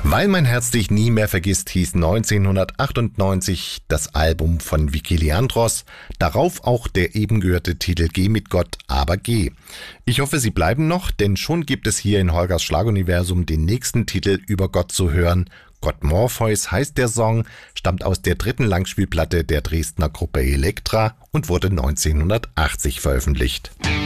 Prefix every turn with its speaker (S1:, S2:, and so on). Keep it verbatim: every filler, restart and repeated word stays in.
S1: Weil mein Herz dich nie mehr vergisst, hieß neunzehnhundertachtundneunzig das Album von Vicky Leandros, darauf auch der eben gehörte Titel Geh mit Gott, aber geh. Ich hoffe, Sie bleiben noch, denn schon gibt es hier in Holgers Schlaguniversum den nächsten Titel über Gott zu hören. Gott Morpheus heißt der Song, stammt aus der dritten Langspielplatte der Dresdner Gruppe Elektra und wurde neunzehnhundertachtzig veröffentlicht.